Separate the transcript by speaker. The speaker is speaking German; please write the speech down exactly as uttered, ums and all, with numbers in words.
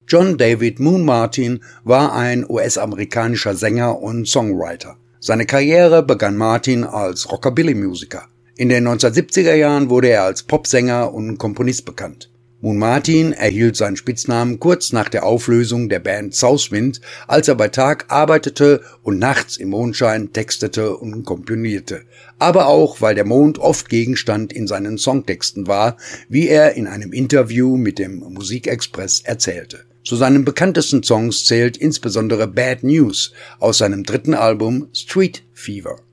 Speaker 1: John David Moon Martin war ein U S-amerikanischer Sänger und Songwriter. Seine Karriere begann Martin als Rockabilly-Musiker. In den neunzehnhundertsiebziger Jahren wurde er als Popsänger und Komponist bekannt. Moon Martin erhielt seinen Spitznamen kurz nach der Auflösung der Band Southwind, als er bei Tag arbeitete und nachts im Mondschein textete und komponierte. Aber auch, weil der Mond oft Gegenstand in seinen Songtexten war, wie er in einem Interview mit dem Musikexpress erzählte. Zu seinen bekanntesten Songs zählt insbesondere Bad News aus seinem dritten Album Street Fever.